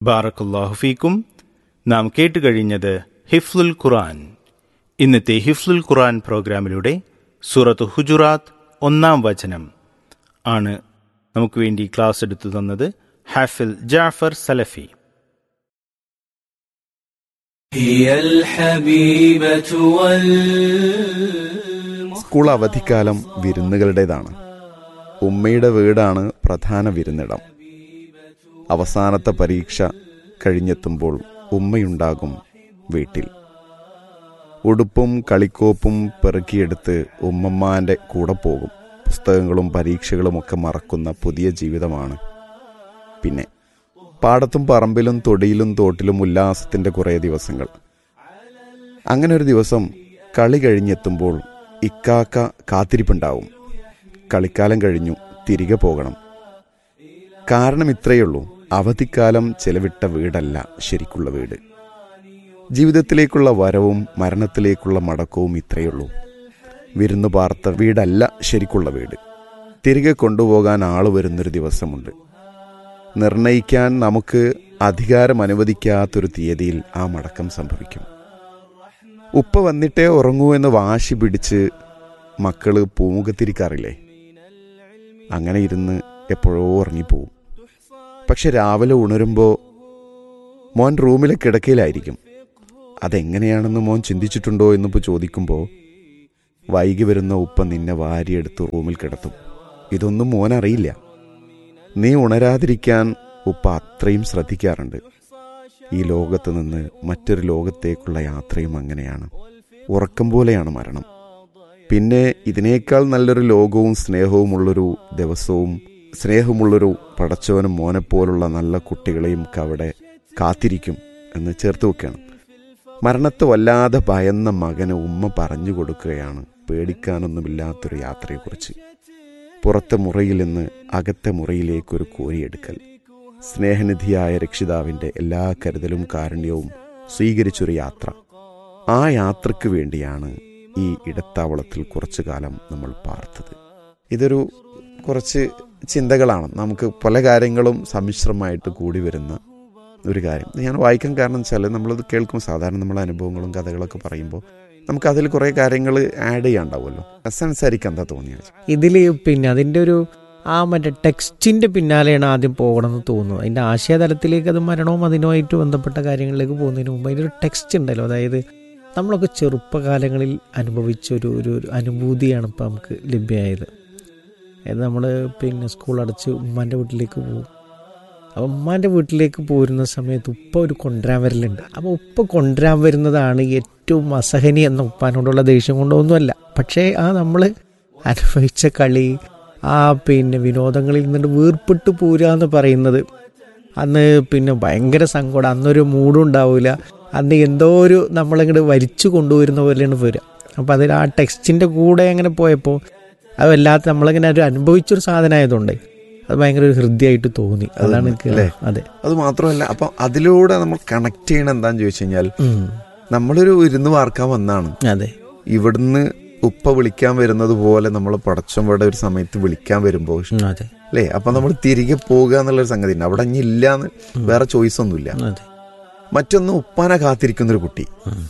ബാറക്കല്ലാഹു ഫീക്കും. നാം കേട്ടുകഴിഞ്ഞത് ഹിഫ്ലുൽ ഖുർആൻ. ഇന്നത്തെ ഹിഫ്ലുൽ ഖുർആൻ പ്രോഗ്രാമിലൂടെ സൂറത്ത് ഹുജുറാത്ത് 1-ാം വചനം ആണ് നമുക്ക് വേണ്ടി ക്ലാസ് എടുത്തു തന്നത് ഹാഫിൽ ജാഫർ സലഫി. സ്കൂൾ അവധിക്കാലം വിരുന്നുകളുടേതാണ്. ഉമ്മയുടെ വീടാണ് പ്രധാന വിരുന്നിടം. അവസാനത്തെ പരീക്ഷ കഴിഞ്ഞെത്തുമ്പോൾ ഉമ്മയുണ്ടാകും വീട്ടിൽ. ഉടുപ്പും കളിക്കോപ്പും പെറുക്കിയെടുത്ത് ഉമ്മമ്മാൻ്റെ കൂടെ പോകും. പുസ്തകങ്ങളും പരീക്ഷകളുമൊക്കെ മറക്കുന്ന പുതിയ ജീവിതമാണ്. പിന്നെ പാടത്തും പറമ്പിലും തൊടിയിലും തോട്ടിലും ഉല്ലാസത്തിൻ്റെ കുറേ ദിവസങ്ങൾ. അങ്ങനെ ഒരു ദിവസം കളി കഴിഞ്ഞെത്തുമ്പോൾ ഇക്കാക്ക കാത്തിരിപ്പുണ്ടാവും. കളിക്കാലം കഴിഞ്ഞു, തിരികെ പോകണം. കാരണം ഇത്രയുള്ളൂ, അവധിക്കാലം ചെലവിട്ട വീടല്ല ശരിക്കുള്ള വീട്. ജീവിതത്തിലേക്കുള്ള വരവും മരണത്തിലേക്കുള്ള മടക്കവും ഇത്രയുള്ളൂ. വിരുന്നു പാർത്ത വീടല്ല ശരിക്കുള്ള വീട്. തിരികെ കൊണ്ടുപോകാൻ ആൾ വരുന്നൊരു ദിവസമുണ്ട്. നിർണയിക്കാൻ നമുക്ക് അധികാരം അനുവദിക്കാത്തൊരു തീയതിയിൽ ആ മടക്കം സംഭവിക്കും. ഉപ്പ വന്നിട്ടേ ഉറങ്ങൂ എന്ന് വാശി പിടിച്ച് മക്കള് പൂമുഖത്തിരിക്കാറില്ലേ? അങ്ങനെ ഇരുന്ന് എപ്പോഴോ ഉറങ്ങിപ്പോവും. പക്ഷെ രാവിലെ ഉണരുമ്പോൾ മോൻ റൂമിലെ കിടക്കയിലായിരിക്കും. അതെങ്ങനെയാണെന്ന് മോൻ ചിന്തിച്ചിട്ടുണ്ടോ എന്നിപ്പോൾ ചോദിക്കുമ്പോൾ വൈകി വരുന്ന ഉപ്പ നിന്നെ വാരിയെടുത്ത് റൂമിൽ കിടത്തും. ഇതൊന്നും മോനറിയില്ല. നീ ഉണരാതിരിക്കാൻ ഉപ്പ അത്രയും ശ്രദ്ധിക്കാറുണ്ട്. ഈ ലോകത്ത് നിന്ന് മറ്റൊരു ലോകത്തേക്കുള്ള യാത്രയും അങ്ങനെയാണ്. ഉറക്കം പോലെയാണ് മരണം. പിന്നെ ഇതിനേക്കാൾ നല്ലൊരു ലോകവും സ്നേഹവുമുള്ളൊരു ദിവസവും സ്നേഹമുള്ളൊരു പടച്ചവനും മോനെപ്പോലുള്ള നല്ല കുട്ടികളെയും അവിടെ കാത്തിരിക്കും എന്ന് ചേർത്ത് വെക്കുകയാണ്. മരണത്തെ വല്ലാതെ ഭയന്ന മകന് ഉമ്മ പറഞ്ഞു കൊടുക്കുകയാണ് പേടിക്കാനൊന്നുമില്ലാത്തൊരു യാത്രയെക്കുറിച്ച്. പുറത്തെ മുറിയിൽ നിന്ന് അകത്തെ മുറിയിലേക്കൊരു കോരിയെടുക്കൽ. സ്നേഹനിധിയായ രക്ഷിതാവിൻ്റെ എല്ലാ കരുതലും കാരുണ്യവും സ്വീകരിച്ചൊരു യാത്ര. ആ യാത്രയ്ക്ക് വേണ്ടിയാണ് ഈ ഇടത്താവളത്തിൽ കുറച്ചു കാലം നമ്മൾ പാർത്തത്. ഇതൊരു കുറച്ച് ചിന്തകളാണ്. നമുക്ക് പല കാര്യങ്ങളും സമ്മിശ്രമായിട്ട് കൂടി വരുന്ന ഒരു കാര്യം. ഞാൻ വായിക്കാൻ കാരണം വെച്ചാൽ നമ്മളത് കേൾക്കുമ്പോൾ സാധാരണ നമ്മളെ അനുഭവങ്ങളും കഥകളൊക്കെ പറയുമ്പോൾ നമുക്കതിൽ കുറേ കാര്യങ്ങൾ ആഡ് ചെയ്യാണ്ടാവുമല്ലോ. സംസാരിക്കാൻ എന്താ തോന്നിയത് ഇതിൽ? പിന്നെ അതിൻ്റെ ഒരു മറ്റേ ടെക്സ്റ്റിൻ്റെ പിന്നാലെയാണ് ആദ്യം പോകണമെന്ന് തോന്നുന്നു. അതിൻ്റെ ആശയതലത്തിലേക്ക് അത് മരണവും അതിനുമായിട്ട് ബന്ധപ്പെട്ട കാര്യങ്ങളിലേക്ക് പോകുന്നതിന് മുമ്പ് അതിൻ്റെ ഒരു ടെക്സ്റ്റ് ഉണ്ടല്ലോ. അതായത് നമ്മളൊക്കെ ചെറുപ്പകാലങ്ങളിൽ അനുഭവിച്ച ഒരു അനുഭൂതിയാണ് ഇപ്പോൾ നമുക്ക് ലഭ്യമായത്. അതായത് നമ്മൾ പിന്നെ സ്കൂൾ അടച്ച് ഉമ്മാൻ്റെ വീട്ടിലേക്ക് പോകും. അപ്പോൾ ഉമ്മാൻ്റെ വീട്ടിലേക്ക് പോരുന്ന സമയത്ത് ഉപ്പ ഒരു കൊണ്ടുവരാൻ വരലുണ്ട്. അപ്പോൾ ഉപ്പ കൊണ്ടുവരാൻ വരുന്നതാണ് ഏറ്റവും അസഹനീയം. ഉപ്പാനോടുള്ള ദേഷ്യം കൊണ്ടൊന്നുമല്ല, പക്ഷേ നമ്മൾ അനുഭവിച്ച കളി, പിന്നെ വിനോദങ്ങളിൽ നിന്നിട്ട് വീർപ്പിട്ട് പോരുക എന്ന് പറയുന്നത് അന്ന് പിന്നെ ഭയങ്കര സങ്കടം. അന്നൊരു മൂഡും ഉണ്ടാവില്ല. അന്ന് എന്തോ ഒരു നമ്മളിങ്ങോട്ട് വലിച്ചു കൊണ്ടുവരുന്ന പോലെയാണ് വരിക. അപ്പോൾ അതിൽ ആ ടെക്സ്റ്റിൻ്റെ കൂടെ അങ്ങനെ പോയപ്പോൾ അത് വല്ലാത്ത നമ്മളിങ്ങനെ ഒരു അനുഭവിച്ചൊരു സാധനമായതുകൊണ്ട് അത് ഭയങ്കര ഒരു ഹൃദ്യമായിട്ട് തോന്നി. അതാണ് അല്ലേ? അതെ. അത് മാത്രമല്ല, അപ്പം അതിലൂടെ നമ്മൾ കണക്ട് ചെയ്യണം എന്താന്ന് ചോദിച്ചു കഴിഞ്ഞാൽ, നമ്മളൊരു ഇരുന്ന് വാർക്കാൻ വന്നാണ്. അതെ. ഇവിടുന്ന് ഉപ്പ വിളിക്കാൻ വരുന്നത് പോലെ നമ്മൾ പടച്ചവടെ ഒരു സമയത്ത് വിളിക്കാൻ വരുമ്പോൾ അല്ലേ, അപ്പൊ നമ്മൾ തിരികെ പോകുക എന്നുള്ളൊരു സംഗതി ഉണ്ട്. അവിടെ ഇനി ഇല്ലാന്ന് വേറെ ചോയ്സ് ഒന്നുമില്ല. മറ്റൊന്ന്, ഉപ്പാനെ കാത്തിരിക്കുന്നൊരു കുട്ടി.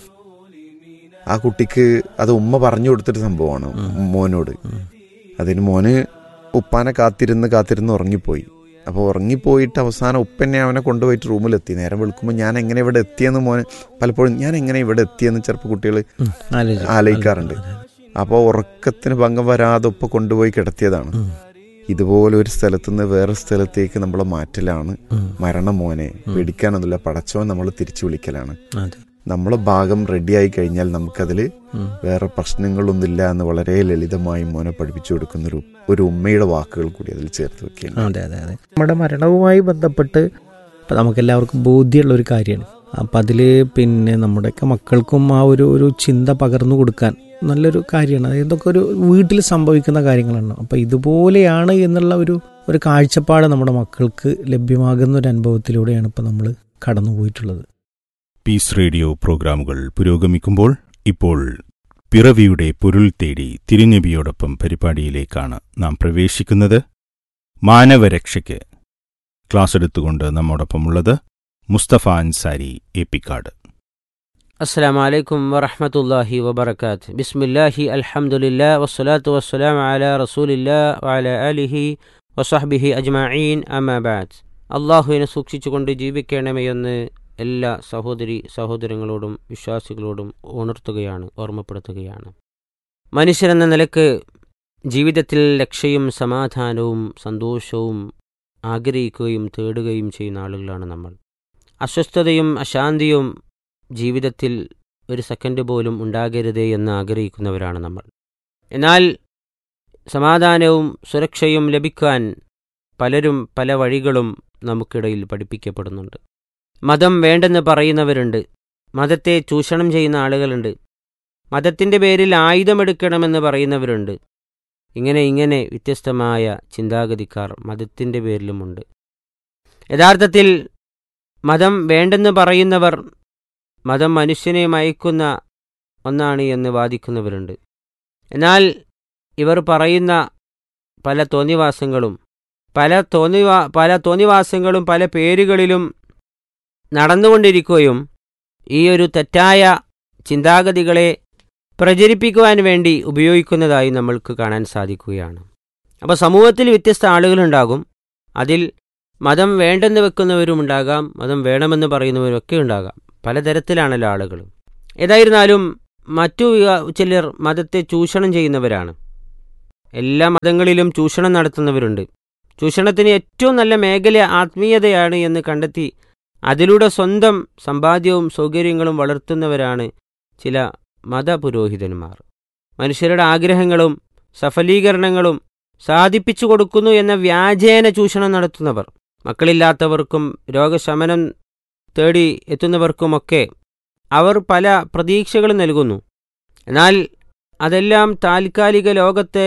ആ കുട്ടിക്ക് അത് ഉമ്മ പറഞ്ഞു കൊടുത്തൊരു സംഭവമാണ് മോനോട്. അതിന് മോന് ഉപ്പാനെ കാത്തിരുന്ന് ഉറങ്ങിപ്പോയി. അപ്പോൾ ഉറങ്ങിപ്പോയിട്ട് അവസാനം ഉപ്പന്നെ അവനെ കൊണ്ടുപോയിട്ട് റൂമിലെത്തി. നേരം വിളിക്കുമ്പോൾ ഞാൻ എങ്ങനെ ഇവിടെ എത്തിയെന്ന് മോന് പലപ്പോഴും ഞാൻ എങ്ങനെ ഇവിടെ എത്തിയെന്ന് ചിലപ്പോൾ കുട്ടികൾ ആലോചിക്കാറുണ്ട്. അപ്പോൾ ഉറക്കത്തിന് ഭംഗം വരാതെ ഉപ്പ കൊണ്ടുപോയി കിടത്തിയതാണ്. ഇതുപോലെ ഒരു സ്ഥലത്തു നിന്ന് വേറെ സ്ഥലത്തേക്ക് നമ്മളെ മാറ്റലാണ് മരണം. മോനെ പേടിക്കാനൊന്നുമില്ല, പടച്ചവൻ നമ്മൾ തിരിച്ചു വിളിക്കലാണ്. നമ്മളെ ഭാഗം റെഡിയായി കഴിഞ്ഞാൽ നമുക്കതിൽ വേറെ പ്രശ്നങ്ങളൊന്നുമില്ല എന്ന് വളരെ ലളിതമായി മോനെ പഠിപ്പിച്ചു കൊടുക്കുന്ന ഒരു ഉമ്മയുടെ വാക്കുകൾ കൂടി അതിൽ ചേർത്ത് വെക്കുകയാണ്. അതെ അതെ അതെ. നമ്മുടെ മരണവുമായി ബന്ധപ്പെട്ട് ഇപ്പം നമുക്കെല്ലാവർക്കും ബോധ്യമുള്ള ഒരു കാര്യമാണ്. അപ്പം അതിൽ പിന്നെ നമ്മുടെയൊക്കെ മക്കൾക്കും ആ ഒരു ചിന്ത പകർന്നു കൊടുക്കാൻ നല്ലൊരു കാര്യമാണ്. ഇതൊക്കെ ഒരു വീട്ടിൽ സംഭവിക്കുന്ന കാര്യങ്ങളാണ്. അപ്പം ഇതുപോലെയാണ് എന്നുള്ള ഒരു കാഴ്ചപ്പാട് നമ്മുടെ മക്കൾക്ക് ലഭ്യമാകുന്ന ഒരു അനുഭവത്തിലൂടെയാണ് ഇപ്പം നമ്മൾ കടന്നുപോയിട്ടുള്ളത്. പീസ് റേഡിയോ പ്രോഗ്രാമുകൾ പുരോഗമിക്കുമ്പോൾ ഇപ്പോൾ പിറവിയുടെ പൊരുൾ തേടി തിരുനബിയോടൊപ്പം പരിപാടിയിലേക്കാണ് നാം പ്രവേശിക്കുന്നത്. മാനവരക്ഷയ്ക്ക് ക്ലാസ് എടുത്തുകൊണ്ട് നമ്മോടൊപ്പമുള്ളത് മുസ്തഫ അൻസാരി ഏപ്പിക്കാട്. അസ്സലാമു അലൈക്കും വറഹ്മത്തുള്ളാഹി വബറകാത്ത്. ബിസ്മില്ലാഹി അൽഹംദുലില്ലാ വസ്സലാത്തു വസ്സലാമു അലാ റസൂലില്ലാ വഅലാ ആലിഹി വസഹ്ബിഹി അജ്മഈൻ അമ്മാ ബഅദ്. അല്ലാഹുവിനെ സൂക്ഷിച്ചുകൊണ്ട് ജീവിക്കണമെന്ന് എല്ലാ സഹോദരങ്ങളോടും വിശ്വാസികളോടും ഉണർത്തുകയാണ്, ഓർമ്മപ്പെടുത്തുകയാണ്. മനുഷ്യരെന്ന നിലക്ക് ജീവിതത്തിൽ രക്ഷയും സമാധാനവും സന്തോഷവും ആഗ്രഹിക്കുകയും തേടുകയും ചെയ്യുന്ന ആളുകളാണ് നമ്മൾ. അസ്വസ്ഥതയും അശാന്തിയും ജീവിതത്തിൽ ഒരു സെക്കൻഡ് പോലും ഉണ്ടാകരുതേ എന്ന് ആഗ്രഹിക്കുന്നവരാണ് നമ്മൾ. എന്നാൽ സമാധാനവും സുരക്ഷയും ലഭിക്കാൻ പലരും പല വഴികളും നമുക്കിടയിൽ പഠിപ്പിക്കപ്പെടുന്നുണ്ട്. മതം വേണ്ടെന്ന് പറയുന്നവരുണ്ട്, മതത്തെ ചൂഷണം ചെയ്യുന്ന ആളുകളുണ്ട്, മതത്തിൻ്റെ പേരിൽ ആയുധമെടുക്കണമെന്ന് പറയുന്നവരുണ്ട്. ഇങ്ങനെ വ്യത്യസ്തമായ ചിന്താഗതിക്കാർ മതത്തിൻ്റെ പേരിലുമുണ്ട്. യഥാർത്ഥത്തിൽ മതം വേണ്ടെന്ന് പറയുന്നവർ മതം മനുഷ്യനെ മയക്കുന്ന ഒന്നാണ് എന്ന് വാദിക്കുന്നവരുണ്ട്. എന്നാൽ ഇവർ പറയുന്ന പല തോന്നിവാസങ്ങളും പല പേരുകളിലും നടന്നുകൊണ്ടിരിക്കുകയും ഈ ഒരു തെറ്റായ ചിന്താഗതികളെ പ്രചരിപ്പിക്കുവാൻ വേണ്ടി ഉപയോഗിക്കുന്നതായി നമ്മൾക്ക് കാണാൻ സാധിക്കുകയാണ്. അപ്പോൾ സമൂഹത്തിൽ വ്യത്യസ്ത ആളുകളുണ്ടാകും. അതിൽ മതം വേണ്ടെന്ന് വെക്കുന്നവരുമുണ്ടാകാം, മതം വേണമെന്ന് പറയുന്നവരൊക്കെ ഉണ്ടാകാം. പലതരത്തിലാണല്ലോ ആളുകൾ. ഏതായിരുന്നാലും മറ്റു ചിലർ മതത്തെ ചൂഷണം ചെയ്യുന്നവരാണ്. എല്ലാ മതങ്ങളിലും ചൂഷണം നടത്തുന്നവരുണ്ട്. ചൂഷണത്തിന് ഏറ്റവും നല്ല മേഖല ആത്മീയതയാണ് എന്ന് കണ്ടെത്തി അതിലൂടെ സ്വന്തം സമ്പാദ്യവും സൗകര്യങ്ങളും വളർത്തുന്നവരാണ് ചില മതപുരോഹിതന്മാർ. മനുഷ്യരുടെ ആഗ്രഹങ്ങളും സഫലീകരണങ്ങളും സാധിപ്പിച്ചു കൊടുക്കുന്നു എന്ന വ്യാജേന ചൂഷണം നടത്തുന്നവർ, മക്കളില്ലാത്തവർക്കും രോഗശമനം തേടി എത്തുന്നവർക്കുമൊക്കെ അവർ പല പ്രതീക്ഷകളും നൽകുന്നു. എന്നാൽ അതെല്ലാം താൽക്കാലിക ലോകത്തെ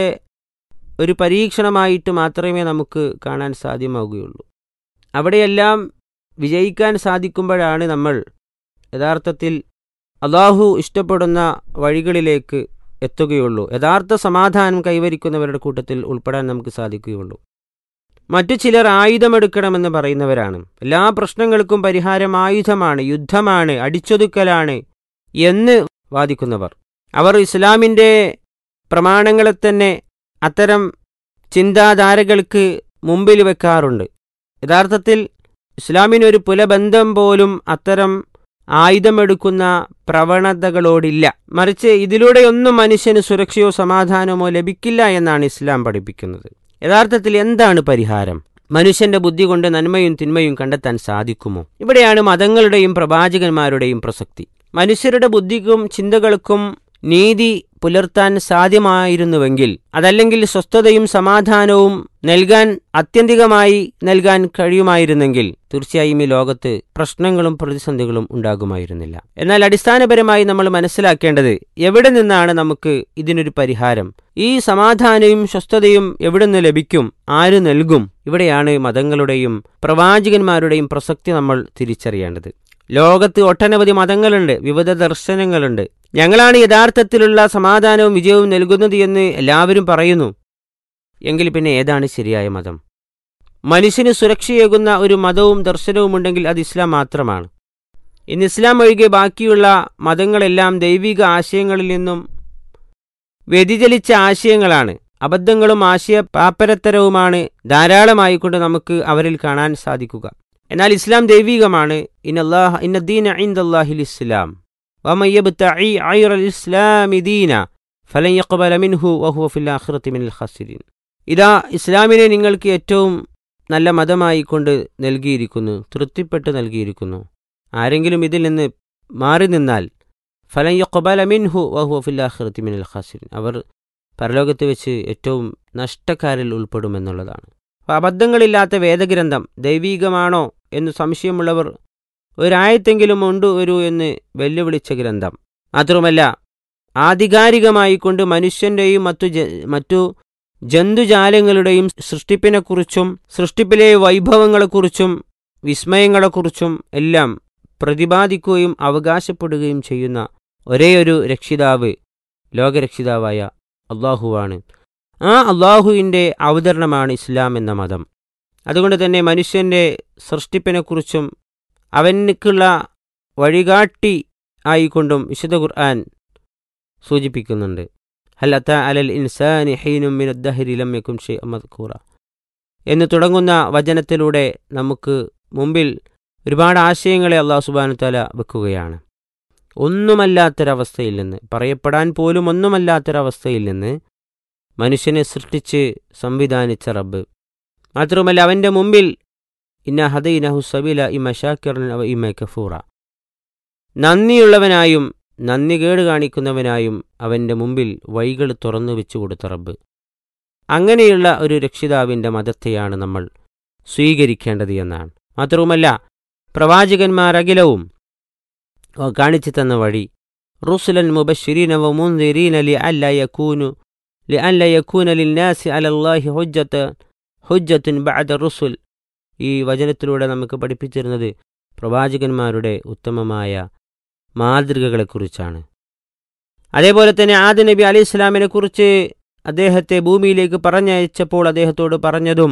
ഒരു പരീക്ഷണമായിട്ട് മാത്രമേ നമുക്ക് കാണാൻ സാധ്യമാവുകയുള്ളൂ. അവിടെയെല്ലാം വിജയിക്കാൻ സാധിക്കുമ്പോഴാണ് നമ്മൾ യഥാർത്ഥത്തിൽ അല്ലാഹു ഇഷ്ടപ്പെടുന്ന വഴികളിലേക്ക് എത്തുകയുള്ളൂ. യഥാർത്ഥ സമാധാനം കൈവരിക്കുന്നവരുടെ കൂട്ടത്തിൽ ഉൾപ്പെടാൻ നമുക്ക് സാധിക്കുകയുള്ളൂ. മറ്റു ചിലർ ആയുധമെടുക്കണമെന്ന് പറയുന്നവരാണ്. എല്ലാ പ്രശ്നങ്ങൾക്കും പരിഹാരം ആയുധമാണ്, യുദ്ധമാണ്, അടിച്ചൊതുക്കലാണ് എന്ന് വാദിക്കുന്നവർ. അവർ ഇസ്ലാമിൻ്റെ പ്രമാണങ്ങളെ തന്നെ അത്തരം ചിന്താധാരകൾക്ക് മുമ്പിൽ വെക്കാറുണ്ട്. യഥാർത്ഥത്തിൽ ഇസ്ലാമിനൊരു പുലബന്ധം പോലും അത്തരം ആയുധമെടുക്കുന്ന പ്രവണതകളോടില്ല. മറിച്ച് ഇതിലൂടെയൊന്നും മനുഷ്യന് സുരക്ഷയോ സമാധാനമോ ലഭിക്കില്ല എന്നാണ് ഇസ്ലാം പഠിപ്പിക്കുന്നത്. യഥാർത്ഥത്തിൽ എന്താണ് പരിഹാരം? മനുഷ്യന്റെ ബുദ്ധി കൊണ്ട് നന്മയും തിന്മയും കണ്ടെത്താൻ സാധിക്കുമോ? ഇവിടെയാണ് മതങ്ങളുടെയും പ്രവാചകന്മാരുടെയും പ്രസക്തി. മനുഷ്യരുടെ ബുദ്ധിക്കും ചിന്തകൾക്കും നീതി പുലർത്താൻ സാധ്യമായിരുന്നുവെങ്കിൽ, അതല്ലെങ്കിൽ സ്വസ്ഥതയും സമാധാനവും ആത്യന്തികമായി നൽകാൻ കഴിയുമായിരുന്നെങ്കിൽ തീർച്ചയായും ഈ ലോകത്ത് പ്രശ്നങ്ങളും പ്രതിസന്ധികളും ഉണ്ടാകുമായിരുന്നില്ല. എന്നാൽ അടിസ്ഥാനപരമായി നമ്മൾ മനസ്സിലാക്കേണ്ടത്, എവിടെ നിന്നാണ് നമുക്ക് ഇതിനൊരു പരിഹാരം? ഈ സമാധാനവും സ്വസ്ഥതയും എവിടെ നിന്ന് ലഭിക്കും? ആര് നൽകും? ഇവിടെയാണ് മതങ്ങളുടെയും പ്രവാചകന്മാരുടെയും പ്രസക്തി നമ്മൾ തിരിച്ചറിയേണ്ടത്. ലോകത്ത് ഒട്ടനവധി മതങ്ങളുണ്ട്, വിവിധ ദർശനങ്ങളുണ്ട്. ഞങ്ങളാണ് യഥാർത്ഥത്തിലുള്ള സമാധാനവും വിജയവും നൽകുന്നത് എന്ന് എല്ലാവരും പറയുന്നു. എങ്കിൽ പിന്നെ ഏതാണ് ശരിയായ മതം? മനുഷ്യന് സുരക്ഷയേകുന്ന ഒരു മതവും ദർശനവും ഉണ്ടെങ്കിൽ അത് ഇസ്ലാം മാത്രമാണ്. ഇന്ന് ഇസ്ലാം ഒഴികെ ബാക്കിയുള്ള മതങ്ങളെല്ലാം ദൈവിക ആശയങ്ങളിൽ നിന്നും വ്യതിചലിച്ച ആശയങ്ങളാണ്. അബദ്ധങ്ങളും ആശയ പാപ്പരത്തരവുമാണ് ധാരാളമായിക്കൊണ്ട് നമുക്ക് അവരിൽ കാണാൻ സാധിക്കുക. എന്നാൽ ഇസ്ലാം ദൈവികമാണ്. ഇന്ന ദീന ഇൻദല്ലാഹിൽ ഇസ്ലാം വമൻ യബ്തഇ ഗൈറൽ ഇസ്ലാമി ദീന ഫലൻ യഖ്ബല മിൻഹു വഹുവ ഫിൽ ആഖിറതി മിനൽ ഖാസിരീൻ. ഇതാ ഇസ്ലാമിനെ നിങ്ങൾക്ക് ഏറ്റവും നല്ല മതമായിക്കൊണ്ട് നൽകിയിരിക്കുന്നു, തൃപ്തിപ്പെട്ട് നൽകിയിരിക്കുന്നു. ആരെങ്കിലും ഇതിൽ നിന്ന് മാറി നിന്നാൽ ഫലൻ യഖ്ബല മിൻഹു വഹുവ ഫിൽ ആഖിറതി മിനൽ ഖാസിരീൻ, അവർ പരലോകത്ത് വെച്ച് ഏറ്റവും നഷ്ടക്കാരിൽ ഉൾപ്പെടുമെന്നുള്ളതാണ്. അബദ്ധങ്ങളില്ലാത്ത വേദഗ്രന്ഥം ദൈവീകമാണോ എന്ന് സംശയമുള്ളവർ ഒരായത്തെങ്കിലും വരൂ എന്ന് വെല്ലുവിളിച്ച ഗ്രന്ഥം. മാത്രമല്ല ആധികാരികമായിക്കൊണ്ട് മനുഷ്യൻ്റെയും മറ്റു ജന്തുജാലങ്ങളുടെയും സൃഷ്ടിപ്പിനെക്കുറിച്ചും സൃഷ്ടിപ്പിലെ വൈഭവങ്ങളെക്കുറിച്ചും വിസ്മയങ്ങളെക്കുറിച്ചും എല്ലാം പ്രതിപാദിക്കുകയും അവകാശപ്പെടുകയും ചെയ്യുന്ന ഒരേയൊരു രക്ഷിതാവ് ലോകരക്ഷിതാവായ അള്ളാഹുവാണ്. ആ അള്ളാഹുവിൻ്റെ അവതരണമാണ് ഇസ്ലാം എന്ന മതം. അതുകൊണ്ട് തന്നെ മനുഷ്യൻ്റെ സൃഷ്ടിപ്പിനെക്കുറിച്ചും അവനക്കുള്ള വഴികാട്ടി ആയിക്കൊണ്ടും വിശുദ്ധ ഖുർആൻ സൂചിപ്പിക്കുന്നുണ്ട്. ഹൽ അതാ അലൽ ഇൻസാനി ഹീനും മിനദ് ദഹ്രി ലം യകുൻ ഷൈഅൻ മദ്കൂറ എന്ന് തുടങ്ങുന്ന വചനത്തിലൂടെ നമുക്ക് മുമ്പിൽ ഒരുപാട് ആശയങ്ങളെ അല്ലാഹു സുബ്ഹാനഹു വ തആല വെക്കുകയാണ്. ഒന്നുമല്ലാത്തൊരവസ്ഥയിൽ നിന്ന്, പറയപ്പെടാൻ പോലും ഒന്നുമല്ലാത്തൊരവസ്ഥയിൽ നിന്ന് മനുഷ്യനെ സൃഷ്ടിച്ച് സംവിധാനിച്ച റബ്ബ്. മാത്രമല്ല അവൻ്റെ മുമ്പിൽ ഇന്ന ഹദൈനഹു സബീല ഇമ്മ ശാക്കിറൻ വ ഇമ്മ കഫൂറ, നന്ദിയുള്ളവനായും നന്ദി കേട് കാണിക്കുന്നവനായും അവൻ്റെ മുമ്പിൽ വഴികൾ തുറന്നു വെച്ചു കൊടുത്ത റബ്ബ്. അങ്ങനെയുള്ള ഒരു രക്ഷിതാവിൻ്റെ മതത്തെയാണ് നമ്മൾ സ്വീകരിക്കേണ്ടത് എന്നാണ്. മാത്രവുമല്ല പ്രവാചകന്മാരകിലവും കാണിച്ചു തന്ന വഴി റുസുലൻ മുബശ്ശിരീന വ മുൻദിരീന ലിഅല്ല യകൂന ലിന്നാസി അലല്ലാഹി ഹുജ്ജത്തുൻ ബഅദ റുസുൽ. ഈ വചനത്തിലൂടെ നമുക്ക് പഠിപ്പിച്ചിരുന്നത് പ്രവാചകന്മാരുടെ ഉത്തമമായ മാതൃകകളെക്കുറിച്ചാണ്. അതേപോലെ തന്നെ ആദം നബി അലൈഹി ഇസ്ലാമിനെ കുറിച്ച് അദ്ദേഹത്തെ ഭൂമിയിലേക്ക് പറഞ്ഞയച്ചപ്പോൾ അദ്ദേഹത്തോട് പറഞ്ഞതും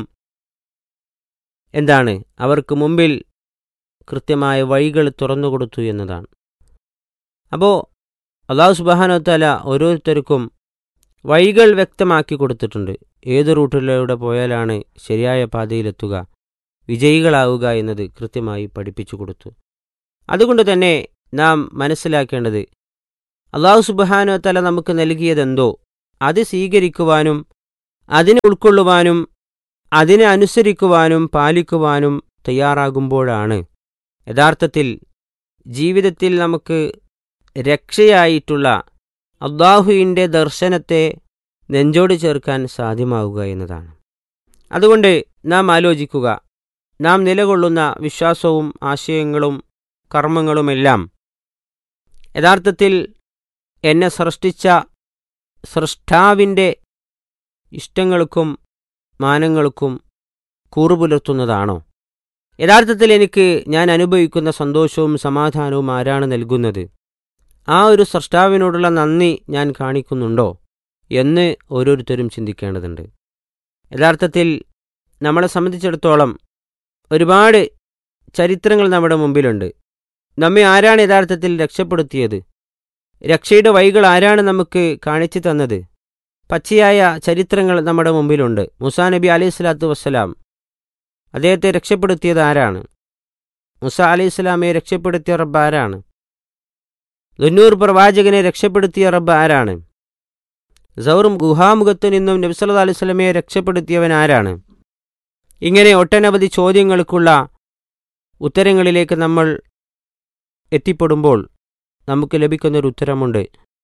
എന്താണ്? അവർക്ക് മുമ്പിൽ കൃത്യമായ വഴികൾ തുറന്നുകൊടുത്തു എന്നതാണ്. അപ്പോൾ അല്ലാഹു സുബ്ഹാനഹു വ തആല ഓരോരുത്തർക്കും വഴികൾ വ്യക്തമാക്കി കൊടുത്തിട്ടുണ്ട്. ഏത് റൂട്ടിലൂടെ പോയാലാണ് ശരിയായ പാതയിലെത്തുക, വിജയികളാവുക എന്നത് കൃത്യമായി പഠിപ്പിച്ചു കൊടുത്തു. അതുകൊണ്ട് തന്നെ നാം മനസ്സിലാക്കേണ്ടത് അല്ലാഹു സുബ്ഹാനഹു വ തആല നമുക്ക് നൽകിയതെന്തോ അത് സ്വീകരിക്കുവാനും അതിനെ ഉൾക്കൊള്ളുവാനും അതിനെ അനുസരിക്കുവാനും പാലിക്കുവാനും തയ്യാറാകുമ്പോഴാണ് യഥാർത്ഥത്തിൽ ജീവിതത്തിൽ നമുക്ക് രക്ഷയായിട്ടുള്ള അല്ലാഹുവിൻ്റെ ദർശനത്തെ നെഞ്ചോട് ചേർക്കാൻ സാധ്യമാവുക എന്നതാണ്. അതുകൊണ്ട് നാം ആലോചിക്കുക, നാം നിലകൊള്ളുന്ന വിശ്വാസവും ആശയങ്ങളും കർമ്മങ്ങളുമെല്ലാം യഥാർത്ഥത്തിൽ എന്നെ സൃഷ്ടിച്ച സൃഷ്ടാവിൻ്റെ ഇഷ്ടങ്ങൾക്കും മാനങ്ങൾക്കും കൂറുപുലർത്തുന്നതാണോ? യഥാർത്ഥത്തിൽ എനിക്ക് ഞാൻ അനുഭവിക്കുന്ന സന്തോഷവും സമാധാനവും ആരാണ് നൽകുന്നത്? ആ ഒരു സൃഷ്ടാവിനോടുള്ള നന്ദി ഞാൻ കാണിക്കുന്നുണ്ടോ എന്ന് ഓരോരുത്തരും ചിന്തിക്കേണ്ടതുണ്ട്. യഥാർത്ഥത്തിൽ നമ്മളെ സംബന്ധിച്ചിടത്തോളം ഒരുപാട് ചരിത്രങ്ങൾ നമ്മുടെ മുമ്പിലുണ്ട്. നമ്മെ ആരാണ് യഥാർത്ഥത്തിൽ രക്ഷപ്പെടുത്തിയത്? രക്ഷയുടെ വഴികൾ ആരാണ് നമുക്ക് കാണിച്ചു തന്നത്? പച്ചയായ ചരിത്രങ്ങൾ നമ്മുടെ മുമ്പിലുണ്ട്. മൂസാ നബി അലൈഹി സ്വലാത്തു വസ്സലാം, അദ്ദേഹത്തെ രക്ഷപ്പെടുത്തിയത് ആരാണ്? മൂസ അലൈഹി സ്വലാമയെ രക്ഷപ്പെടുത്തിയ റബ്ബ് ആരാണ്? ദുന്നൂർ പ്രവാചകനെ രക്ഷപ്പെടുത്തിയ റബ്ബ് ആരാണ്? സൗറും ഗുഹാമുഖത്തു നിന്നും നബി സല്ലല്ലാഹു അലൈഹി വസല്ലമയെ രക്ഷപ്പെടുത്തിയവൻ ആരാണ്? ഇങ്ങനെ ഒട്ടനവധി ചോദ്യങ്ങൾക്കുള്ള ഉത്തരങ്ങളിലേക്ക് നമ്മൾ എത്തിപ്പെടുമ്പോൾ നമുക്ക് ലഭിക്കുന്നൊരു ഉത്തരമുണ്ട്.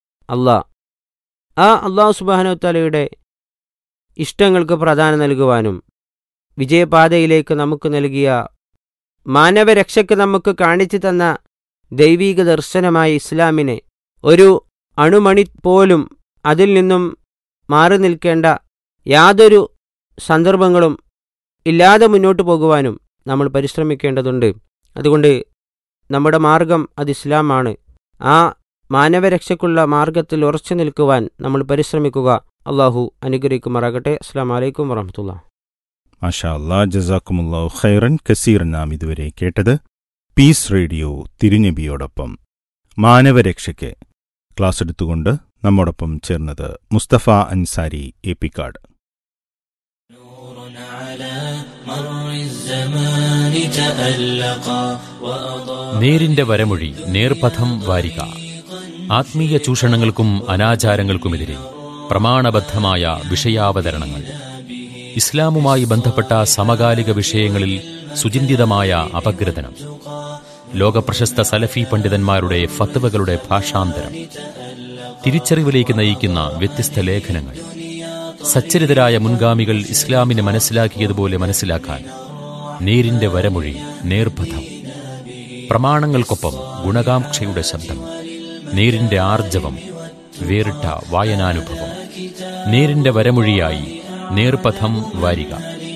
അല്ലാഹു സുബ്ഹാനഹു വ തആലയുടെ ഇഷ്ടങ്ങൾക്ക് പ്രാധാന്യം നൽകുവാനും വിജയപാതയിലേക്ക് നമുക്ക് നൽകിയ മാനവരക്ഷയ്ക്ക് നമുക്ക് കാണിച്ചു തന്ന ദൈവീക ദർശനമായ ഇസ്ലാമിനെ ഒരു അണുമണി പോലും അതിൽ നിന്നും മാറി നിൽക്കേണ്ട യാതൊരു സന്ദർഭങ്ങളും ഇല്ലാതെ മുന്നോട്ട് പോകുവാനും നമ്മൾ പരിശ്രമിക്കേണ്ടതുണ്ട്. അതുകൊണ്ട് നമ്മുടെ മാർഗം അത് ഇസ്ലാമാണ്. ആ മാനവരക്ഷയ്ക്കുള്ള മാർഗത്തിൽ ഉറച്ചു നിൽക്കുവാൻ നമ്മൾ പരിശ്രമിക്കുക. അള്ളാഹു അനുഗ്രഹിക്കുമാറാകട്ടെ. അസ്സലാമു അലൈക്കും വറഹ്മത്തുള്ളാഹി. മാഷാ അല്ലാഹ്, ജസാക്കുമുല്ലാഹു ഖൈറൻ കസീർ. നാം ഇതുവരെ കേട്ടത് പീസ് റേഡിയോ തിരുനബിയോടൊപ്പം മാനവരക്ഷയ്ക്ക് ക്ലാസ് എടുത്തുകൊണ്ട് നമ്മോടൊപ്പം ചേർന്നത് മുസ്തഫ അൻസാരി ഏപ്പിക്കാട്. നേരിന്റെ വരമൊഴി, നേർപഥം വാരിക. ആത്മീയ ചൂഷണങ്ങൾക്കും അനാചാരങ്ങൾക്കുമെതിരെ പ്രമാണബദ്ധമായ വിഷയാവതരണങ്ങൾ. ഇസ്ലാമുമായി ബന്ധപ്പെട്ട സമകാലിക വിഷയങ്ങളിൽ സുചിന്തിതമായ അപഗ്രഥനം. ലോകപ്രശസ്ത സലഫി പണ്ഡിതന്മാരുടെ ഫത്വകളുടെ ഭാഷാന്തരം. തിരിച്ചറിവിലേക്ക് നയിക്കുന്ന വ്യത്യസ്ത ലേഖനങ്ങൾ. സച്ചരിതരായ മുൻഗാമികൾ ഇസ്ലാമിനെ മനസ്സിലാക്കിയതുപോലെ മനസ്സിലാക്കാൻ നേരിന്റെ വരമൊഴി, നേർപഥം. പ്രമാണങ്ങൾക്കൊപ്പം ഗുണകാംക്ഷയുടെ ശബ്ദം. നേരിന്റെ ആർജവം, വേറിട്ട വായനാനുഭവം. നേരിന്റെ വരമൊഴിയായി നേർപഥം വാരിക.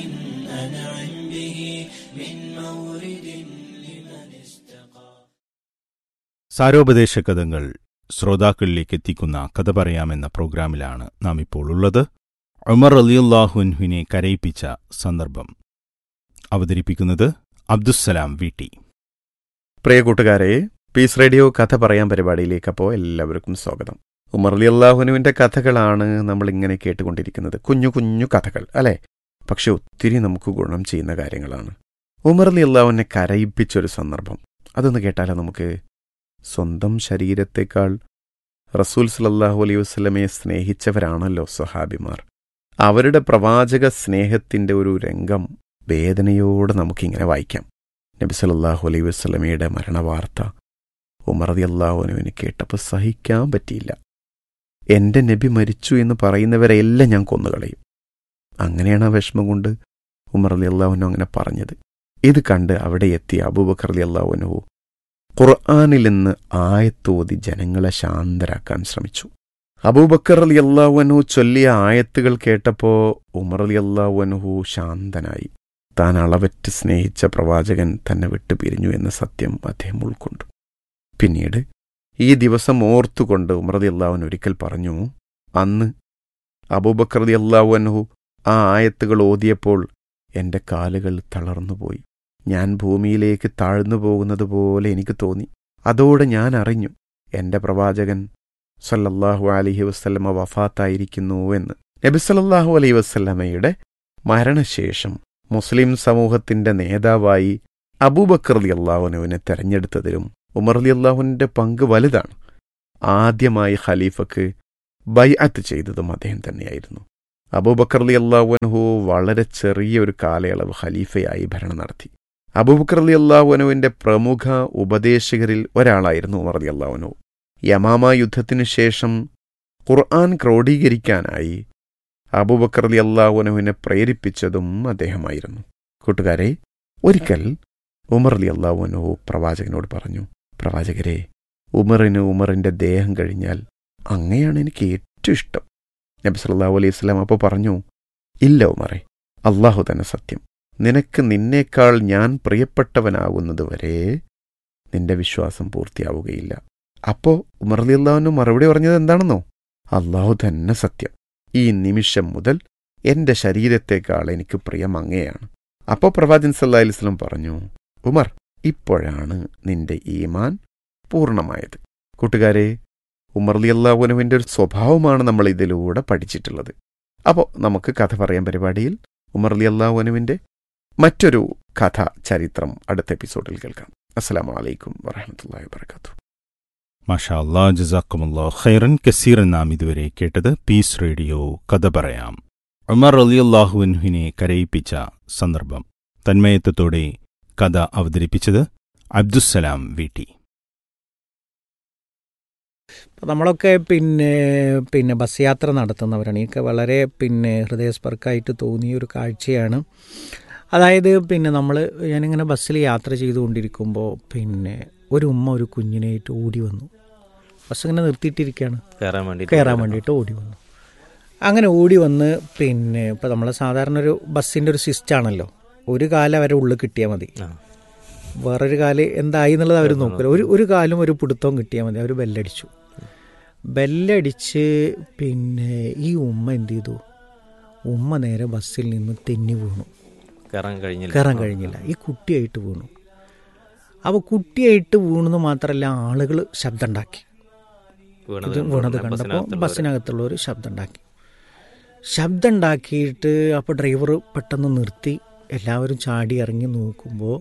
സാരോപദേശ കഥകൾ ശ്രോതാക്കളിലേക്ക് എത്തിക്കുന്ന കഥ പറയാമെന്ന പ്രോഗ്രാമിലാണ് നാം ഇപ്പോൾ ഉള്ളത്. ഉമർ റളിയല്ലാഹു അൻഹുവിനെ കരയിപ്പിച്ച സന്ദർഭം അവതരിപ്പിക്കുന്നത് അബ്ദുസ്സലാം വീട്ടി. പ്രിയ കൂട്ടുകാരെ, പീസ് റേഡിയോ കഥ പറയാൻ പരിപാടിയിലേക്ക് അപ്പോൾ എല്ലാവർക്കും സ്വാഗതം. ഉമർ റളിയല്ലാഹുവിന്റെ കഥകളാണ് നമ്മൾ ഇങ്ങനെ കേട്ടുകൊണ്ടിരിക്കുന്നത്. കുഞ്ഞു കുഞ്ഞു കഥകൾ അല്ലേ, പക്ഷെ ഒത്തിരി നമുക്ക് ഗുണം ചെയ്യുന്ന കാര്യങ്ങളാണ്. ഉമർ റളിയല്ലാഹുവിനെ കരയിപ്പിച്ചൊരു സന്ദർഭം അതൊന്ന് കേട്ടാലോ നമുക്ക്. സ്വന്തം ശരീരത്തെക്കാൾ റസൂൽ സല്ലല്ലാഹു അലൈഹി വസല്ലമയെ സ്നേഹിച്ചവരാണല്ലോ സ്വഹാബിമാർ. അവരുടെ പ്രവാചക സ്നേഹത്തിന്റെ ഒരു രംഗം വേദനയോടെ നമുക്കിങ്ങനെ വായിക്കാം. നബി സല്ലല്ലാഹു അലൈഹി വസല്ലമയുടെ മരണവാർത്ത ഉമർ റളിയല്ലാഹുവിന് കേട്ടപ്പോൾ സഹിക്കാൻ പറ്റിയില്ല. എൻ്റെ നബി മരിച്ചു എന്ന് പറയുന്നവരെയെല്ലാം ഞാൻ കൊന്നുകളയും. അങ്ങനെയാണ് ആ വിഷമം കൊണ്ട് ഉമർ റളിയല്ലാഹു അങ്ങനെ പറഞ്ഞത്. ഇത് കണ്ട് അവിടെ എത്തിയ അബൂബക്കർ റളിയല്ലാഹു അൻഹു ഖുർആനിൽ നിന്ന് ആയത്തോതി ജനങ്ങളെ ശാന്തരാക്കാൻ ശ്രമിച്ചു. അബൂബക്കർ റളിയല്ലാഹു അൻഹു ചൊല്ലിയ ആയത്തുകൾ കേട്ടപ്പോൾ ഉമർ റളിയല്ലാഹു അൻഹു ശാന്തനായി. താൻ അളവറ്റ് സ്നേഹിച്ച പ്രവാചകൻ തന്നെ വിട്ടുപിരിഞ്ഞു എന്ന സത്യം അദ്ദേഹം ഉൾക്കൊണ്ടു. പിന്നീട് ഈ ദിവസം ഓർത്തുകൊണ്ട് ഉമർ റളിയല്ലാഹു അൻഹു ഒരിക്കൽ പറഞ്ഞു, അന്ന് അബൂബക്കർ റളിയല്ലാഹു അൻഹു ആ ആയത്തുകൾ ഓതിയപ്പോൾ എൻ്റെ കാലുകൾ തളർന്നുപോയി. ഞാൻ ഭൂമിയിലേക്ക് താഴ്ന്നു പോകുന്നത് പോലെ എനിക്ക് തോന്നി. അതോടെ ഞാൻ അറിഞ്ഞു എൻ്റെ പ്രവാചകൻ സല്ലല്ലാഹു അലൈഹി വസല്ലമ വഫാത്തായിരിക്കുന്നു എന്ന്. നബി സല്ലല്ലാഹു അലൈഹി വസല്ലമയുടെ മരണശേഷം മുസ്ലിം സമൂഹത്തിന്റെ നേതാവായി അബൂബക്കർ റളിയല്ലാഹു അൻഹുവിനെ തെരഞ്ഞെടുത്തതിലും ഉമർ റളിയല്ലാഹുവിന്റെ പങ്ക് വലുതാണ്. ആദ്യമായി ഖലീഫക്ക് ബൈഅത്ത് ചെയ്തതും അദ്ദേഹം തന്നെയായിരുന്നു. അബൂബക്കർ റളിയല്ലാഹു അൻഹു വളരെ ചെറിയൊരു കാലയളവ് ഖലീഫയായി ഭരണം നടത്തി. അബൂബക്കർ റളിയല്ലാഹു അൻഹുവിന്റെ പ്രമുഖ ഉപദേശകരിൽ ഒരാളായിരുന്നു ഉമർ റളിയല്ലാഹു അൻഹു. യമാമ യുദ്ധത്തിനു ശേഷം ഖുർആൻ ക്രോഡീകരിക്കാനായി അബൂബക്കർ റളിയല്ലാഹു അൻഹുവിനെ പ്രേരിപ്പിച്ചതും അദ്ദേഹമായിരുന്നു. കൂട്ടുകാരെ, ഒരിക്കൽ ഉമർ റളിയല്ലാഹു അൻഹു പ്രവാചകനോട് പറഞ്ഞു, പ്രവാചകരെ, ഉമറിന്റെ ദേഹം കഴിഞ്ഞാൽ അങ്ങയാണ് എനിക്ക് ഏറ്റവും ഇഷ്ടം. നബി സല്ലല്ലാഹു അലൈഹി വസല്ലം അപ്പോൾ പറഞ്ഞു, ഇല്ല ഉമറെ, അല്ലാഹു തന്നെ സത്യം, നിനക്ക് നിന്നേക്കാൾ ഞാൻ പ്രിയപ്പെട്ടവനാകുന്നതുവരെ നിന്റെ വിശ്വാസം പൂർത്തിയാവുകയില്ല. അപ്പോൾ ഉമർ റളിയല്ലാഹു അൻഹു മറുപടി പറഞ്ഞത് എന്താണെന്നോ? അല്ലാഹു തന്നെ സത്യം, ഈ നിമിഷം മുതൽ എൻ്റെ ശരീരത്തേക്കാൾ എനിക്ക് പ്രിയം അങ്ങയാണ്. അപ്പോൾ പ്രവാചകൻ സല്ലല്ലാഹു അലൈഹി വസല്ലം പറഞ്ഞു, ഉമർ, ഇപ്പോഴാണ് നിന്റെ ഈമാൻ പൂർണ്ണമായത്. കൂട്ടുകാരെ, ഉമർ റളിയല്ലാഹു അൻഹുവിന്റെ ഒരു സ്വഭാവമാണ് നമ്മൾ ഇതിലൂടെ പഠിച്ചിട്ടുള്ളത്. അപ്പോൾ നമുക്ക് കഥ പറയാൻ പരിപാടിയിൽ ഉമർ റളിയല്ലാഹു അൻഹുവിന്റെ മറ്റൊരു കഥ ചരിത്രം അടുത്ത എപ്പിസോഡിൽ കേൾക്കാം. അസ്സലാമു അലൈക്കും വറഹ്മത്തുള്ളാഹി വബറകാതുഹു. മാഷാ അല്ലാഹ്, ജസാക്കുമുല്ലാഹു ഖൈറൻ കസീറൻ. നാം ഇതുവരെ കേട്ടത് പീസ് റേഡിയോ കഥ പറയാം. ഉമർ റളിയല്ലാഹു അൻഹുവിനെ കരയിപ്പിച്ച സന്ദർഭം. തന്മയത്വത്തോടെ കഥ അവതരിപ്പിച്ചത് അബ്ദുസ്സലാം വീട്ടി. നമ്മളൊക്കെ പിന്നെ ബസ് യാത്ര നടത്തുന്നവരാണ്. എനിക്ക് വളരെ ഹൃദയസ്പർക്കായിട്ട് തോന്നിയൊരു കാഴ്ചയാണ്. അതായത് ഞാനിങ്ങനെ ബസ്സിൽ യാത്ര ചെയ്തുകൊണ്ടിരിക്കുമ്പോൾ ഒരു ഉമ്മ ഒരു കുഞ്ഞിനായിട്ട് ഓടി വന്നു. ബസ് ഇങ്ങനെ നിർത്തിയിട്ടിരിക്കുകയാണ്, കയറാൻ വേണ്ടിയിട്ട് ഓടി വന്നു. അങ്ങനെ ഓടി വന്ന് ഇപ്പോൾ നമ്മൾ സാധാരണ ഒരു ബസ്സിൻ്റെ ഒരു സിസ്റ്റാണല്ലോ, ഒരു കാലം അവരെ ഉള്ളിൽ കിട്ടിയാൽ മതി, വേറൊരു കാല് എന്തായി എന്നുള്ളത് അവർ നോക്കില്ല. ഒരു കാലും ഒരു പിടുത്തവും കിട്ടിയാൽ മതി. അവർ ബെല്ലടിച്ച് ഈ ഉമ്മ എന്ത് ചെയ്തു? ഉമ്മ നേരെ ബസ്സിൽ നിന്ന് തെന്നി വീണു. കയറാൻ കഴിഞ്ഞില്ല. ഈ കുട്ടിയായിട്ട് വീണു. അപ്പോൾ കുട്ടിയായിട്ട് വീണെന്ന് മാത്രമല്ല, ആളുകൾ ശബ്ദം ഉണ്ടാക്കി. വീണത് കണ്ടപ്പോൾ ബസ്സിനകത്തുള്ളവർ ശബ്ദം ഉണ്ടാക്കിയിട്ട് അപ്പോൾ ഡ്രൈവർ പെട്ടെന്ന് നിർത്തി. എല്ലാവരും ചാടി ഇറങ്ങി നോക്കുമ്പോൾ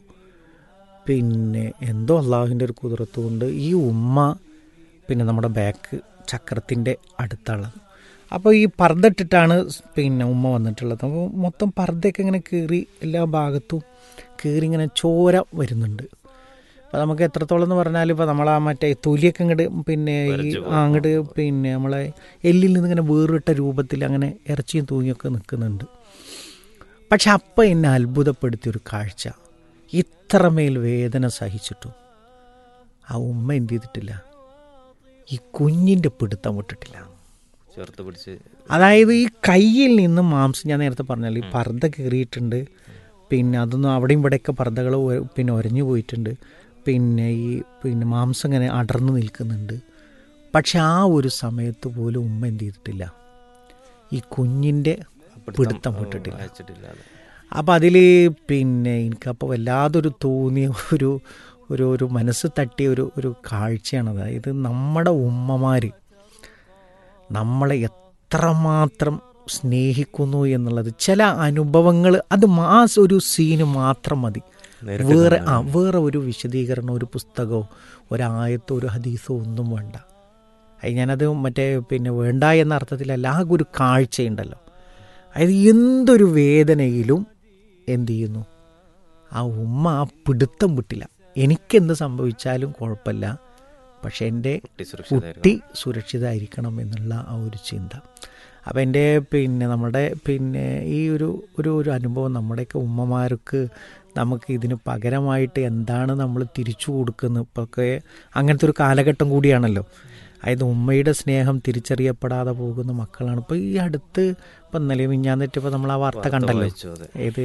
എന്തോ അള്ളാഹുവിൻ്റെ ഒരു കുതിരത്ത് കൊണ്ട് ഈ ഉമ്മ നമ്മുടെ ബാക്ക് ചക്രത്തിൻ്റെ അടുത്തുള്ളത്. അപ്പോൾ ഈ പർദ്ദ ഇട്ടിട്ടാണ് ഉമ്മ വന്നിട്ടുള്ളത്. അപ്പോൾ മൊത്തം പർദ്ദയൊക്കെ ഇങ്ങനെ കീറി എല്ലാ ഭാഗത്തും കീറി ഇങ്ങനെ ചോര വരുന്നുണ്ട്. അപ്പോൾ നമുക്ക് എത്രത്തോളം എന്ന് പറഞ്ഞാൽ ഇപ്പോൾ നമ്മളാ മറ്റേ തൊലിയൊക്കെ അങ്ങോട്ട് അങ്ങോട്ട് നമ്മളെ എല്ലിൽ നിന്ന് ഇങ്ങനെ വേറിട്ട രൂപത്തിൽ അങ്ങനെ ഇറച്ചിയും തൂങ്ങിയൊക്കെ നിൽക്കുന്നുണ്ട്. പക്ഷെ അപ്പം എന്നെ അത്ഭുതപ്പെടുത്തിയൊരു കാഴ്ച, ഇത്രമേൽ വേദന സഹിച്ചിട്ടും ആ ഉമ്മ എന്ത് ചെയ്തിട്ടില്ല? ഈ കുഞ്ഞിൻ്റെ പിടുത്തം വിട്ടിട്ടില്ല. അതായത് ഈ കയ്യിൽ നിന്ന് മാംസം, ഞാൻ നേരത്തെ പറഞ്ഞാൽ ഈ പർദ്ദ കീറിയിട്ടുണ്ട്, അതൊന്നും അവിടെയും ഇവിടെയൊക്കെ പർദ്ദകൾ ഒരഞ്ഞു പോയിട്ടുണ്ട്, ഈ മാംസം ഇങ്ങനെ അടർന്നു നിൽക്കുന്നുണ്ട്. പക്ഷെ ആ ഒരു സമയത്ത് പോലും ഉമ്മ എന്ത് ചെയ്തിട്ടില്ല? ഈ കുഞ്ഞിൻ്റെ പിടുത്തം വിട്ടിട്ടില്ല. അപ്പം അതിൽ എനിക്കപ്പോൾ വല്ലാതൊരു തോന്നിയ ഒരു മനസ്സ് തട്ടിയ ഒരു കാഴ്ചയാണ്. അതായത് നമ്മുടെ ഉമ്മമാർ നമ്മളെ എത്രമാത്രം സ്നേഹിക്കുന്നു എന്നുള്ളത്. ചില അനുഭവങ്ങൾ അത് ഒരു സീന് മാത്രം മതി, വേറെ ഒരു വിശദീകരണം, ഒരു പുസ്തകമോ ഒരായത്തോ ഒരു ഹദീസോ ഒന്നും വേണ്ട. ഞാനത് വേണ്ട എന്ന അർത്ഥത്തിലല്ല, ആ ഒരു കാഴ്ചയുണ്ടല്ലോ. അതായത് എന്തൊരു വേദനയിലും എന്തു ചെയ്യുന്നു, ആ ഉമ്മ ആ പിടുത്തം വിട്ടില്ല. എനിക്കെന്ത് സംഭവിച്ചാലും കുഴപ്പമില്ല, പക്ഷെ എൻ്റെ കുട്ടി സുരക്ഷിതമായിരിക്കണം എന്നുള്ള ആ ഒരു ചിന്ത. അപ്പം എൻ്റെ നമ്മുടെ ഈ ഒരു അനുഭവം നമ്മുടെയൊക്കെ ഉമ്മമാർക്ക് നമുക്ക് ഇതിന് പകരമായിട്ട് എന്താണ് നമ്മൾ തിരിച്ചു കൊടുക്കുന്നത്? ഇപ്പൊക്കെ അങ്ങനത്തെ ഒരു കാലഘട്ടം കൂടിയാണല്ലോ. അതായത് ഉമ്മയുടെ സ്നേഹം തിരിച്ചറിയപ്പെടാതെ പോകുന്ന മക്കളാണ്. ഇപ്പോൾ ഈ അടുത്ത് ഇപ്പം ഇന്നലെ മിഞ്ഞാന്നിട്ട് ഇപ്പോൾ നമ്മൾ ആ വാർത്ത കണ്ടല്ലോ, ഏത്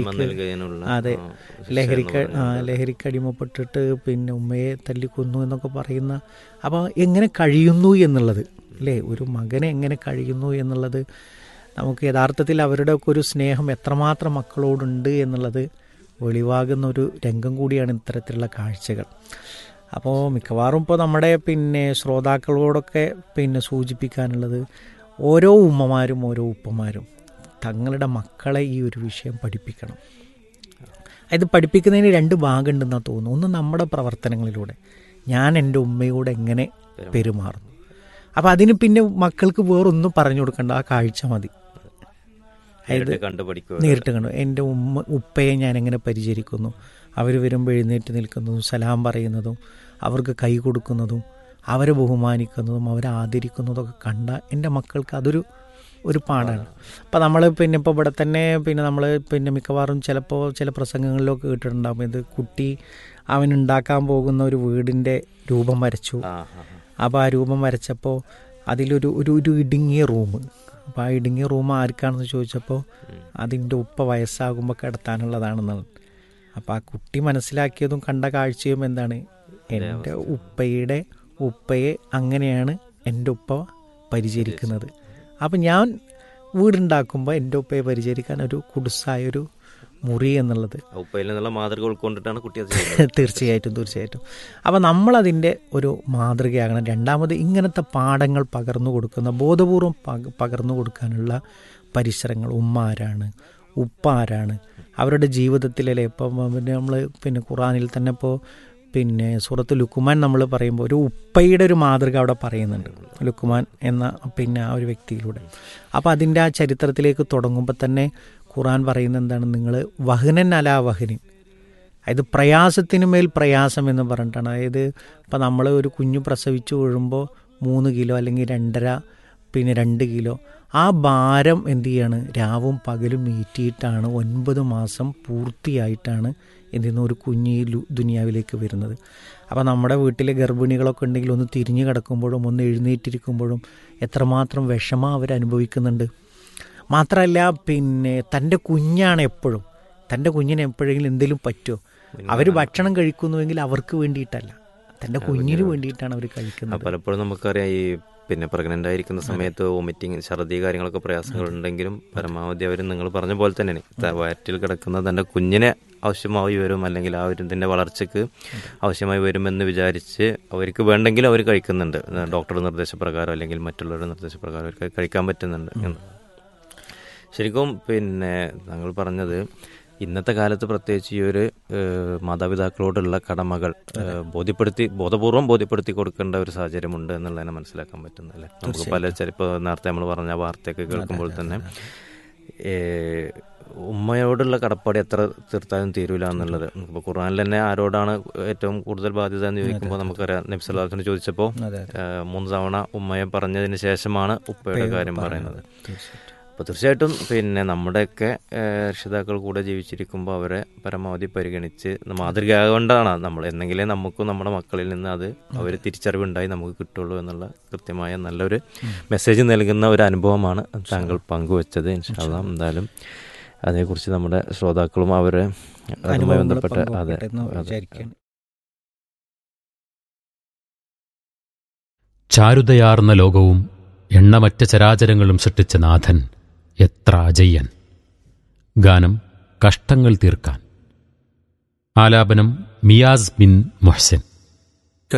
ലഹരിക്ക് അടിമപ്പെട്ടിട്ട് ഉമ്മയെ തല്ലിക്കൊന്നു എന്നൊക്കെ പറയുന്ന. അപ്പോൾ എങ്ങനെ കഴിയുന്നു എന്നുള്ളത് അല്ലേ, ഒരു മകനെ എങ്ങനെ കഴിയുന്നു എന്നുള്ളത് നമുക്ക് യഥാർത്ഥത്തിൽ അവരുടെ ഒക്കെ ഒരു സ്നേഹം എത്രമാത്രം മക്കളോടുണ്ട് എന്നുള്ളത് വെളിവാകുന്ന ഒരു രംഗം കൂടിയാണ് ഇത്തരത്തിലുള്ള കാഴ്ചകൾ. അപ്പോൾ മിക്കവാറും ഇപ്പോൾ നമ്മുടെ ശ്രോതാക്കളോടൊക്കെ സൂചിപ്പിക്കാനുള്ളത്, ഓരോ ഉമ്മമാരും ഓരോ ഉപ്പമാരും തങ്ങളുടെ മക്കളെ ഈ ഒരു വിഷയം പഠിപ്പിക്കണം. അത് പഠിപ്പിക്കുന്നതിന് രണ്ട് ഭാഗമുണ്ടെന്നാണ് തോന്നുന്നു. ഒന്ന് നമ്മുടെ പ്രവർത്തനങ്ങളിലൂടെ ഞാൻ എൻ്റെ ഉമ്മയോട് എങ്ങനെ പെരുമാറുന്നു. അപ്പോൾ അതിന് മക്കൾക്ക് വേറൊന്നും പറഞ്ഞു കൊടുക്കണ്ട, ആ കാഴ്ച മതി. നേരിട്ട് കണ്ടു എൻ്റെ ഉപ്പയെ ഞാൻ എങ്ങനെ പരിചരിക്കുന്നു, അവർ വരുമ്പോൾ എഴുന്നേറ്റ് നിൽക്കുന്നതും സലാം പറയുന്നതും അവർക്ക് കൈ കൊടുക്കുന്നതും അവരെ ബഹുമാനിക്കുന്നതും അവരെ ആദരിക്കുന്നതൊക്കെ കണ്ട എൻ്റെ മക്കൾക്ക് അതൊരു പാടാണ്. അപ്പം നമ്മൾ ഇപ്പോൾ ഇവിടെ തന്നെ നമ്മൾ മിക്കവാറും ചിലപ്പോൾ ചില പ്രസംഗങ്ങളിലൊക്കെ കേട്ടിട്ടുണ്ടാകും, ഇത് കുട്ടി അവനുണ്ടാക്കാൻ പോകുന്ന ഒരു വീടിൻ്റെ രൂപം വരച്ചു. അപ്പോൾ ആ രൂപം വരച്ചപ്പോൾ അതിലൊരു ഇടുങ്ങിയ റൂം. അപ്പോൾ ആ ഇടുങ്ങിയ റൂം ആർക്കാണെന്ന് ചോദിച്ചപ്പോൾ അതിൻ്റെ ഉപ്പ വയസ്സാകുമ്പോൾ കിടത്താനുള്ളതാണെന്നാണ്. അപ്പോൾ ആ കുട്ടി മനസ്സിലാക്കിയതും കണ്ട കാഴ്ചയും എന്താണ്, എൻ്റെ ഉപ്പയെ അങ്ങനെയാണ് എൻ്റെ ഉപ്പ പരിചരിക്കുന്നത്. അപ്പം ഞാൻ വീടുണ്ടാക്കുമ്പോൾ എൻ്റെ ഉപ്പയെ പരിചരിക്കാൻ ഒരു കുടുസായൊരു മുറി എന്നുള്ളത് മാതൃക ഉൾക്കൊണ്ടിട്ടാണ് കുട്ടി തീർച്ചയായിട്ടും. അപ്പം നമ്മളതിൻ്റെ ഒരു മാതൃകയാകണം. രണ്ടാമത് ഇങ്ങനത്തെ പാഠങ്ങൾ പകർന്നു കൊടുക്കുന്ന, ബോധപൂർവം പകർന്നു കൊടുക്കാനുള്ള പരിസരങ്ങൾ. ഉമ്മ ആരാണ്, ഉപ്പ ആരാണ്, അവരുടെ ജീവിതത്തിലല്ലേ. ഇപ്പം നമ്മൾ ഖുറാനിൽ തന്നെ ഇപ്പോൾ സൂറത്ത് ലുക്കുമാൻ നമ്മൾ പറയുമ്പോൾ ഒരു ഉപ്പയുടെ ഒരു മാതൃക അവിടെ പറയുന്നുണ്ട്, ലുക്കുമാൻ എന്ന ആ ഒരു വ്യക്തിയിലൂടെ. അപ്പോൾ അതിൻ്റെ ആ ചരിത്രത്തിലേക്ക് തുടങ്ങുമ്പോൾ തന്നെ ഖുറാൻ പറയുന്നത് എന്താണ്, നിങ്ങൾ വഹനൻ അലാ വഹനിൻ, അതായത് പ്രയാസത്തിന് മേൽ പ്രയാസം എന്ന് പറഞ്ഞിട്ടാണ്. അതായത് ഇപ്പം നമ്മൾ ഒരു കുഞ്ഞു പ്രസവിച്ചു വീഴുമ്പോൾ 3 കിലോ അല്ലെങ്കിൽ 2.5 2 കിലോ ആ ഭാരം എന്ത് ചെയ്യാണ്, രാവും പകലും ഈറ്റിയിട്ടാണ് 9 മാസം പൂർത്തിയായിട്ടാണ് എന്തെന്ന് ഒരു കുഞ്ഞ് ഈ ദുനിയാവിലേക്ക് വരുന്നത്. അപ്പോൾ നമ്മുടെ വീട്ടിലെ ഗർഭിണികളൊക്കെ ഉണ്ടെങ്കിൽ ഒന്ന് തിരിഞ്ഞു കിടക്കുമ്പോഴും ഒന്ന് എഴുന്നേറ്റിരിക്കുമ്പോഴും എത്രമാത്രം വിഷമം അവരനുഭവിക്കുന്നുണ്ട്. മാത്രമല്ല തൻ്റെ കുഞ്ഞാണ് എപ്പോഴും, തൻ്റെ കുഞ്ഞിന് എപ്പോഴെങ്കിലും എന്തെങ്കിലും പറ്റുമോ, അവർ ഭക്ഷണം കഴിക്കുന്നുവെങ്കിൽ അവർക്ക് വേണ്ടിയിട്ടല്ല, തൻ്റെ കുഞ്ഞിന് വേണ്ടിയിട്ടാണ് അവർ കഴിക്കുന്നത്. പലപ്പോഴും നമുക്കറിയാം ഈ പ്രഗ്നൻ്റ് ആയിരിക്കുന്ന സമയത്ത് വോമിറ്റിങ്, ഛർദി കാര്യങ്ങളൊക്കെ പ്രയാസങ്ങളുണ്ടെങ്കിലും പരമാവധി അവർ നിങ്ങൾ പറഞ്ഞ പോലെ തന്നെയാണ് വയറ്റിൽ കിടക്കുന്ന തൻ്റെ കുഞ്ഞിനെ ആവശ്യമായി വരും, അല്ലെങ്കിൽ ആ ഒരു ഇതിൻ്റെ വളർച്ചയ്ക്ക് ആവശ്യമായി വരുമെന്ന് വിചാരിച്ച് അവർക്ക് വേണ്ടെങ്കിൽ അവർ കഴിക്കുന്നുണ്ട്. ഡോക്ടറുടെ നിർദ്ദേശപ്രകാരം അല്ലെങ്കിൽ മറ്റുള്ളവരുടെ നിർദ്ദേശപ്രകാരം അവർക്ക് കഴിക്കാൻ പറ്റുന്നുണ്ട് എന്ന്. ശരിക്കും താങ്കൾ പറഞ്ഞത് ഇന്നത്തെ കാലത്ത് പ്രത്യേകിച്ച് ഈ ഒരു മാതാപിതാക്കളോടുള്ള കടമകൾ ബോധപൂർവം ബോധ്യപ്പെടുത്തി കൊടുക്കേണ്ട ഒരു സാഹചര്യമുണ്ട് എന്നുള്ളതിനെ മനസ്സിലാക്കാൻ പറ്റുന്നല്ലേ. നമുക്ക് ചിലപ്പോൾ നേരത്തെ നമ്മൾ പറഞ്ഞ വാർത്തയൊക്കെ കേൾക്കുമ്പോൾ തന്നെ ഉമ്മയോടുള്ള കടപ്പാട് എത്ര തീർത്താലും തീരൂല എന്നുള്ളത്. ഇപ്പോൾ ഖുർആനിൽ തന്നെ ആരോടാണ് ഏറ്റവും കൂടുതൽ ബാധ്യത എന്ന് ചോദിക്കുമ്പോൾ നമുക്കറിയാം, നബി സല്ലല്ലാഹു അലൈഹി വസല്ലം ചോദിച്ചപ്പോൾ 3 തവണ ഉമ്മയെ പറഞ്ഞതിന് ശേഷമാണ് ഉപ്പയുടെ കാര്യം പറയുന്നത്. അപ്പോൾ തീർച്ചയായിട്ടും നമ്മുടെയൊക്കെ രക്ഷിതാക്കൾ കൂടെ ജീവിച്ചിരിക്കുമ്പോൾ അവരെ പരമാവധി പരിഗണിച്ച് മാതൃകയാകൊണ്ടാണ് നമ്മൾ എന്നെങ്കിലേ നമുക്കും നമ്മുടെ മക്കളിൽ നിന്ന് അത് അവർ തിരിച്ചറിവുണ്ടായി നമുക്ക് കിട്ടുള്ളൂ എന്നുള്ള കൃത്യമായ നല്ലൊരു മെസ്സേജ് നൽകുന്ന ഒരു അനുഭവമാണ് താങ്കൾ പങ്കുവച്ചത്. ഇൻഷാ അല്ലാഹ് എന്തായാലും അതേക്കുറിച്ച് നമ്മുടെ ശ്രോതാക്കളും അവരെ അതുമായി ബന്ധപ്പെട്ട് ചാരുതയാർന്ന ലോകവും എണ്ണമറ്റ ചരാചരങ്ങളും സൃഷ്ടിച്ച നാഥൻ എത്ര അജയ്യൻ. ഗാനം കഷ്ടങ്ങൾ തീർക്കാൻ. ആലാപനം മിയാസ് ബിൻ മുഹ്സിൻ.